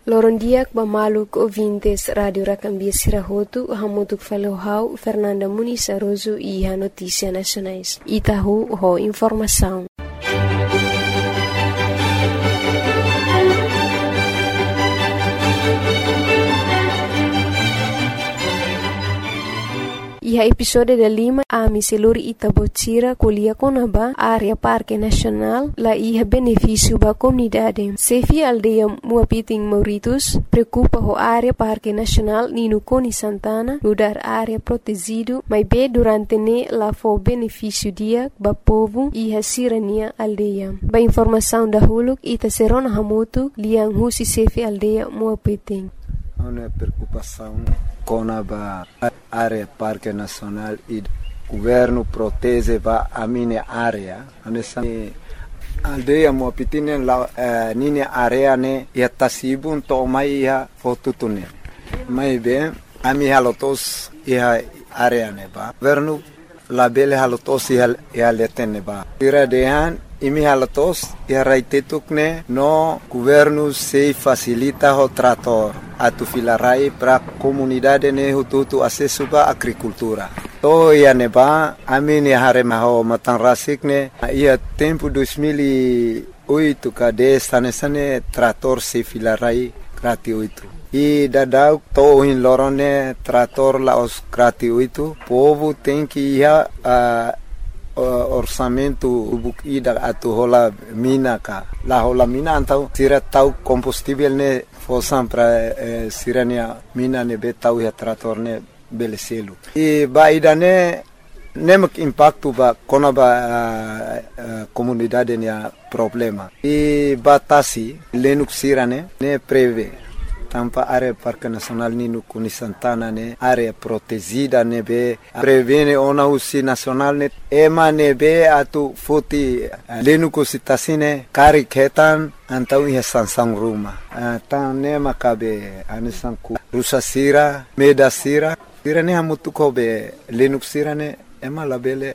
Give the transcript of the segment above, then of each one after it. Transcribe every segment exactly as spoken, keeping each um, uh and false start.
Lorondiak Bamaluk ouvintes Radio Racambia Sirahotu, Hamutuk Falohau, Fernanda Muniz Aroso e a Notícia Nacionais. Itahu ho informação. E a episódio da Lima, a Miseluri Itabotira, Colia Conaba, área Parque Nacional, lá ia benefício para a comunidade. Sefi aldeia Muapiting Mauritus, preocupa a área Parque Nacional Nino Coni Santana, mudar área protegido, mas bem durante ne lá foi benefício dia para povo e a sirania aldeia. Ba informação da Huluk, Ita Serona Hamutu, Liang Husi Sefi aldeia Muapiting. Uma preocupação com a área Parque Nacional e o governo protege a minha área. A aldeia Muapiting la minha área ne ia tasibun to mai ia fotutune. Mai bem a minha halotos ia área ne ba. Governo la bele halotos ia ia letene ba. Tira dehan imi halatos ia raitetukne no governo se facilita o trator atu filarai para comunidade ne hututu acesso ba agricultura. To ia neba amini harema ho matan rasikne ia tempo dois mil e oito kade sane sane trator se filarai gratuito. E dadau to in lorone trator la os gratuito. Povo tem que ia a orçamento ida atu hola mina ka la hola mina antau sira tau combustível ne fosam para eh, sirania mina ne betau ya trator ne beleselu e baida ne nemak impacto ba kona ba uh, uh, comunidade ne problema e batasi lenuk sirane ne preve tampa área Parque Nacional Nino Coni Santana ne área protegida ne be prevene ona usi nacional ne ema ne be atu foti lenu kositasine kari ketan antau ia sansang ruma tan ne makabe anisanku rusa sira meda sira sira ne hamutu kobe lenu sira ne ema labele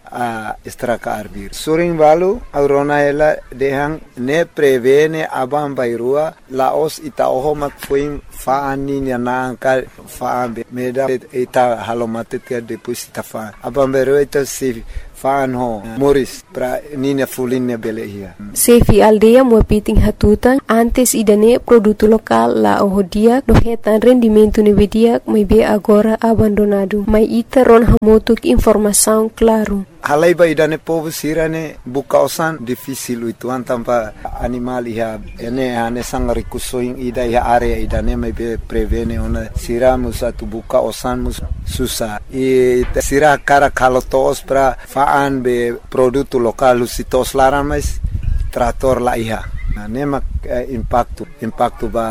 a estraka arbir suring balu aurona ela dehang ne prevene abam bairua laos ita oho mak fuim faani na ka faambe meda ita halomate tia depois ita fa abam bairua ita si faan ho moris pra nina fulinne belehia Sefi aldeia Muapiting hatutan antes idane produto local la ohodia do hetan rendimento nevedia mai be agora abandonado mai ita ron hamotuk informação claro. Halai ba idane povo sirane bukausan difícil itu antampa animal iha ene ane sangari kusoing ida iha area idane mai be prevene ona sira musa tu bukausan mus susah e sira cara kalotos pra faan be produto local usitos laran mais trator la iha nema eh, impacto impacto ba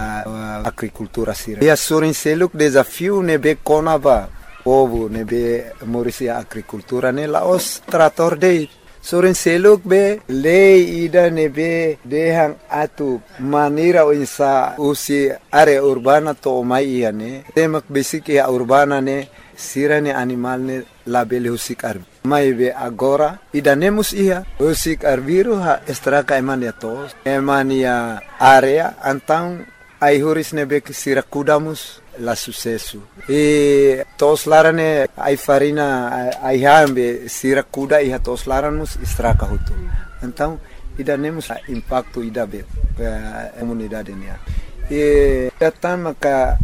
uh, agricultura sira ia surin seluk desafio ne be kona ba povo ne be morisia agricultura ne laos trator de soren seluk be lei ida ne be dehang atu manira insa usi area urbana to mai ne temak basic ya urbana ne sirane animal ne label husik arbi mai be agora ida nemus ia husik arbiru ha estraka emania tos emania area antang ai huris ne be sira kudamus la sucesso e tos larane ai farina ai hambe sira kuda e tos laranos estraka hutu então ida nemos impacto ida be a comunidade nia e tatama ka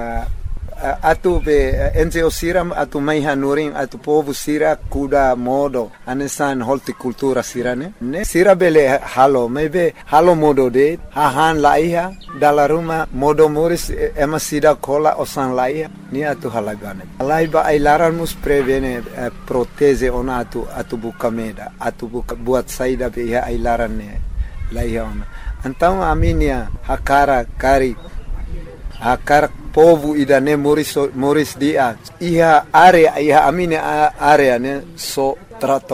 atu be enze osiram atu mai hanurin atu povo sira kuda modo anesan horticultura sirane ne sira bele halo mebe halo modo de hahan laiha dala ruma modo moris ema sida kola osan laiha ni atu halagane laiba ailaran mus prevene eh, proteze ona atu atu bukameda atu buka buat saida be ya ailaran ne laiha ona então aminia hakara kari hakara povo idane moris moris dia iha area iha amine area ne so trator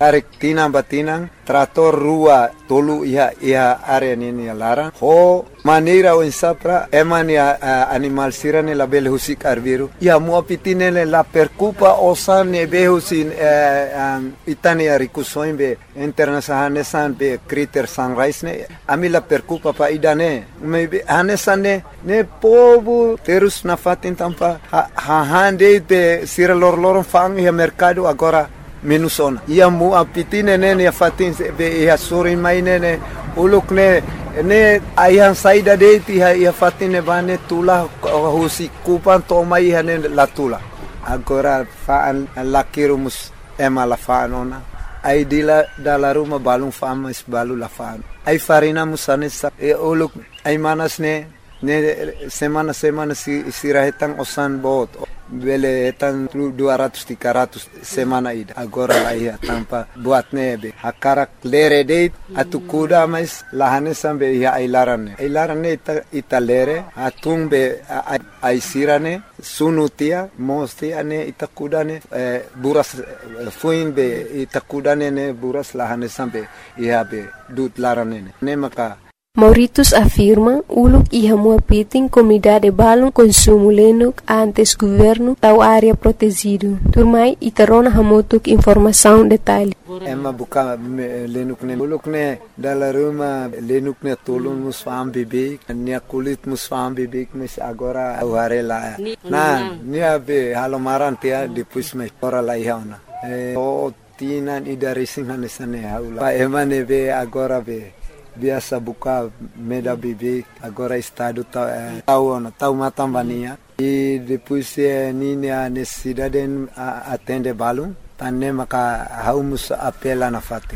Tarik tinang batinang, trator rua tolu iha iha area nini larang. Ho maneira o insapra emani uh, animal sirane la bele husik arbiru. Ia mua pitinele la percupa osan ne behusin uh, um, itani arikusoin be internasahane san be critter sunrise ne. Ami la percupa pa idane. Maybe hanesan ne ne povo terus na fatin tampa ha, ha hande be sira lor lor fang ia mercado agora minusona. Ia mu apitine nene ya fatin be ia suri mai nene uluk ne ne ayang saida de ti ia fatine bane tula husi kupan to mai hane la tula. Agora faan lakirumus ema la faanona. Ai dila dala ruma balung fama is balu la faan. Ai farina musane sa e uluk ai manas ne ne semana semana si sirahetang osan bot. Bele etan dua ratus tiga ratus semana ida agora la ia tampa buat nebe hakarak lere date atu kuda mais lahane sambe ia ailarane ailarane ita, ita lere atung be ai sirane sunutia mostia ne ita kudane eh, buras eh, fuin be ita kudane ne buras lahane sambe ia be dut larane ne maka Mauritius afirma uluk iha muapiting comunidade balon consumo lenuk antes governo tau área protegido. Turmai itarona hamotuk informação detalhe. Emma buka lenuk ne uluk ne dala ruma lenuk ne tolong musfam bibik nia kulit musfam bibik mes agora auharela. Na nia be halomaran tia depois me ora la ihauna. Eh, o tinan idarisin hanesane haula. Pa emane be agora be biasa buka meda bibik agora estado tau eh, tau ona tau matambania e depois eh, nini a necessidade a atende balum tanne maka haumus apela na fate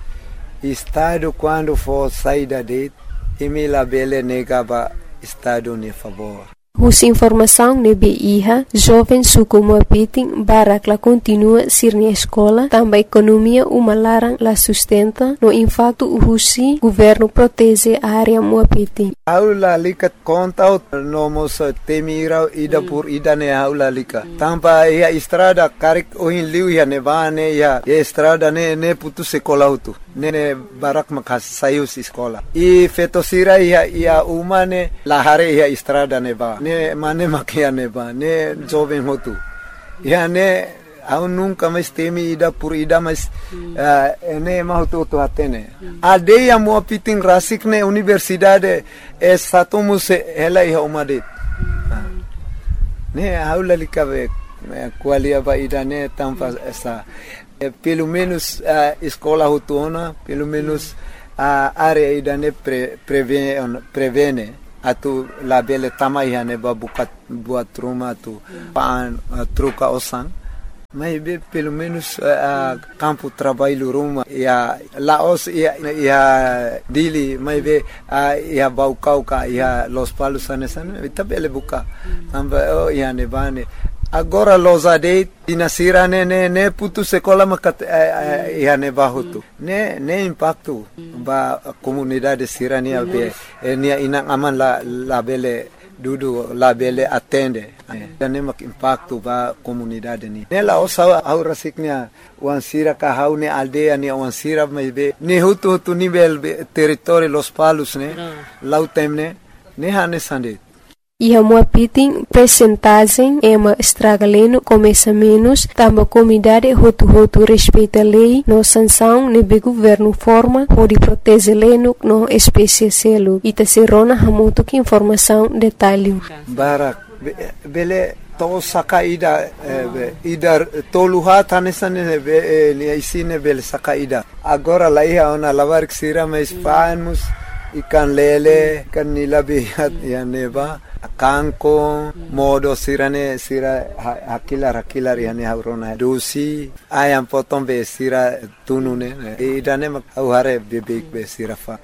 estado quando for saída de emila bele negaba estado ne favor. Husi informação nebe iha, jovem suku muapiting barak la continua sirni escola, tamba economia uma larang la sustenta, no impacto husi governo protege a área muapiting. Aula lika conta no mos temira ida por ida ne aula lika. Tampa ia estrada karik ohin liu ia nevane ia estrada ne ne putu sekolah utu. Ne barak makas sayus escola. I fetosira ia ia umane lahare ia estrada neva. Ne mane makia neba ne jovem hotu ya ne au nunca mais temi ida por ida mas uh, ne mahutu tu atene ade ya mo piting rasik ne universidade é satumus ela ia umade ne aula likave qualia ba ida ne tampa essa pelo menos uh, escola hutuna pelo menos a uh, área ida ne pre, prevene prevene atu labele tamai ne babukat buat rumah tu paan uh, truca osan mas be pelo menos uh, campo trabalho rumah ya laos ya ya dili mas be uh, ya baukau ka ya los palos anesan itabele buka tamba oh ya ne bane agora los ade dinasira ne ne ne putu sekolah makat uh, ya ne bahutu ne ne impacto ba comunidade sirania be nia inang aman la labele dudu labele atende ne mak impacto ba comunidade ni ne la osa aura siknia wansira ka haune aldea ni wansira me be ne hutu hutu nivel territorio los palos ne lautemne ne hane sande. Iha muapiting percentagem ema estragaleno começa menos, tamba comunidade hotu-hotu respeita lei, no sanção nebe governo forma, onde protege leno no espécie selo. Ita serona hamuto que informação detalhe. Barak, bele to saka ida, ida toluha tanesane be isine bele saka ida. Agora lá ia ona lavar que sira mais fanos ikan lele, kan nilabi ya neba. Kanko modo sirane sira hakilar hakilar yani haurona dosi ayam potong be sira tunune e idane mak hare bebek be sira fa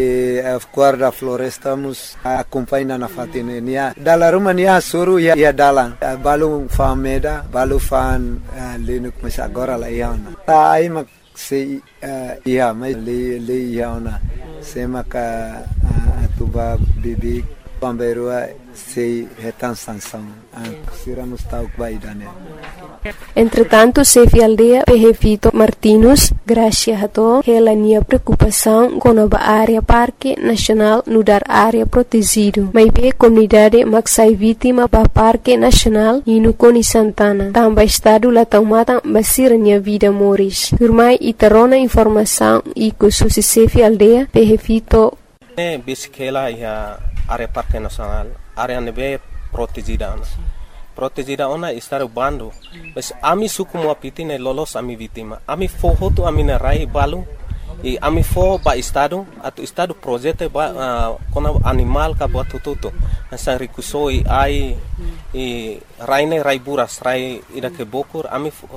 e guarda floresta mus acompanha na fatine nia dala rumah nia suru ya ya dalan balu fameda balu fan lenuk mas agora la iana ta ai mak se ia mai le le iana se maka tuba bebek Pamberua sei retan sanção, sira mustau baidane. Entretanto, Sefi Aldea Pehevito Martinus, gracia a to, ela nia preocupação com a área Parque Nacional no dar área protegido. Mas bem comunidade maxai vítima para Parque Nacional e no Coni Santana. Também estado lá tomada basir nia vida moris. Turmai itarona informação e que susi Sefi Aldea Pehevito. Ne bisikela ia área Parque Nacional, área nebe protegida. Protegida ona estar bando, mas ami suku mo apitine lolos ami vítima. Ami fohoto ami na rai balu e ami fo ba estado atu estado projeto ba uh, kona animal ka buat tututo. Nasa rikusoi ai e raine rai buras rai ida ke bokur ami fo,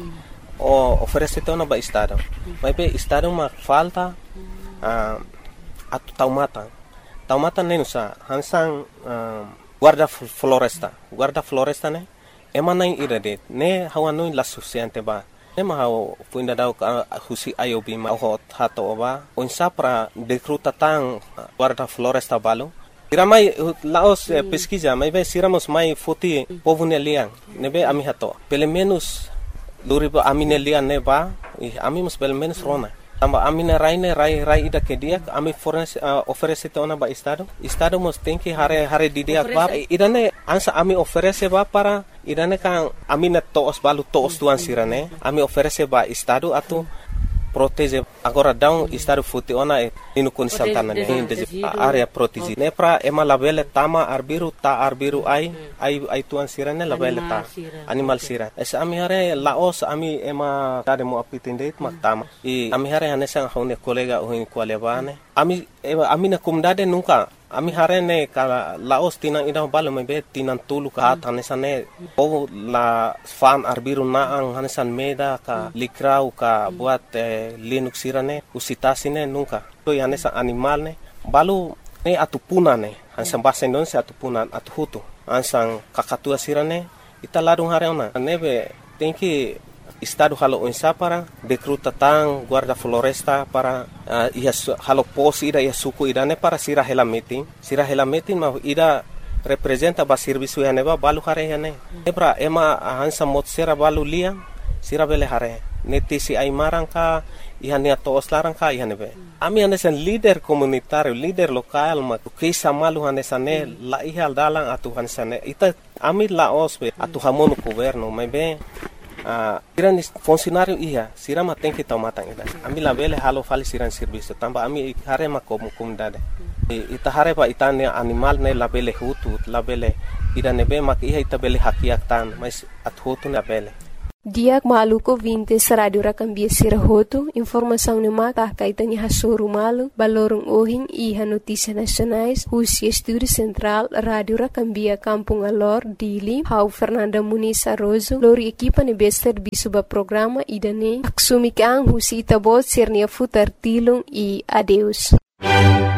o oferece tona ba estado. Mas be estado ma falta uh, atu taumata. Taumata nenusa hansang uh, guarda floresta, guarda floresta ne, emana ira de, ne hawanui la suficiente ba, ne mahau puinda dau ka husi ayobi ma ho hato ba, onsa pra decruta tang guarda floresta balo. Iramai laos eh, pesquisa, mai be siramos mai foti povune liang, ne be ami hato. Pelo menos luriba amine liang ne ba, e ami mus pelo menos rona. Tamba amina raine rai rai ida ke dia ami fornece uh, oferece tona ba estado estado mos tem que hare hare di dia ba idane ansa ami oferece ba para idane kan amina toos balu toos tuan sirane ami oferece ba estado atu protege agora down estado futi ona e inu Coni Santana ne area protege ne pra ema labele tama arbiru ta arbiru ai ai ai tuan sirane labele ta animal sira es ami hare laos ami ema tade mo apitinde mak tama e ami hare hanesa hone kolega ohin kwalebane ami ami na kumdade nunca ami hare ne kala laos tinang ida balo mebe tinang tulu ka hanesa ne o la fan arbiru na ang hanesan meda ka likrau ka buat eh, linux sirane usitasine nunca to hanesa animal ne balu ne atupuna ne hansan bahasa Indonesia atupunan atuhutu hansan kakatua sirane ita ladung hare ona nebe tenki estado halo onsa para decruta tang guarda floresta para uh, ia halo pos ida ia suku ida ne para sira hela meeting sira hela meeting ma ida representa ba servisu ya neba balu hare ya ne ebra ema hansa mot sira balu lia sira bele hare neti si ai marangka ihania toos larangka ihanebe ami hanesan leader komunitario leader lokal ma kisa malu hanesane la ihal dalang atu hanesane ita ami la osbe atu hamonu governo mebe Uh, siran funcionário ia, sirama tem que tomar tangida. Ami la bele halo fali siran serviço, tamba ami hare ma como comunidade. E ita hare ba itane animal ne la bele hutu, la bele ida nebe mak ia ita bele hakiak tan, mas at hutu na bele. Diak maluko vintes radio rakambia sirahoto, informação ne maka kaitanya hasuru malu, balorong ohin iha notícia nacionais, Husi Estúdio Central, Radio Rakambia Kampung Alor, Dili, Hau Fernanda Muniz Arrozo, lori equipa ne bester bisuba programa idane, aksumikang Husi Itabot sirnia futar tilong e adeus.